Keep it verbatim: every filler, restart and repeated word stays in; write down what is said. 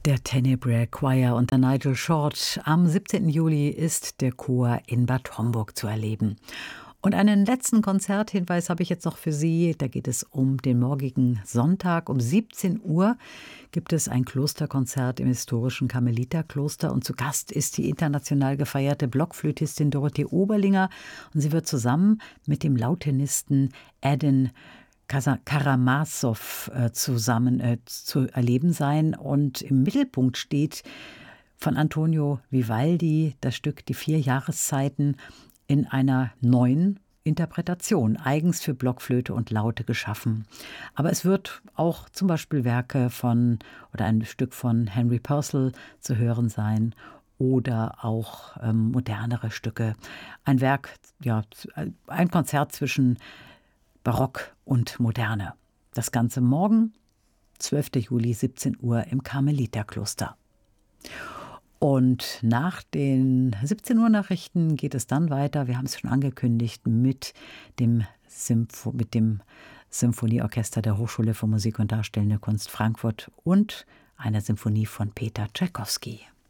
Der Tenebrae Choir unter Nigel Short. Am siebzehnten Juli ist der Chor in Bad Homburg zu erleben. Und einen letzten Konzerthinweis habe ich jetzt noch für Sie. Da geht es um den morgigen Sonntag. Um siebzehn Uhr gibt es ein Klosterkonzert im historischen Karmeliterkloster. Und zu Gast ist die international gefeierte Blockflötistin Dorothee Oberlinger. Und sie wird zusammen mit dem Lautenisten Edin Karamazov äh, zusammen äh, zu erleben sein. Und im Mittelpunkt steht von Antonio Vivaldi das Stück Die vier Jahreszeiten in einer neuen Interpretation, eigens für Blockflöte und Laute geschaffen. Aber es wird auch zum Beispiel Werke von oder ein Stück von Henry Purcell zu hören sein oder auch ähm, modernere Stücke. Ein Werk, ja, ein Konzert zwischen Barock und Moderne. Das Ganze morgen, zwölften Juli, siebzehn Uhr im Karmeliterkloster. Und nach den siebzehn Uhr Nachrichten geht es dann weiter, wir haben es schon angekündigt, mit dem, Sympho- mit dem Symphonieorchester der Hochschule für Musik und Darstellende Kunst Frankfurt und einer Symphonie von Peter Tschaikowski.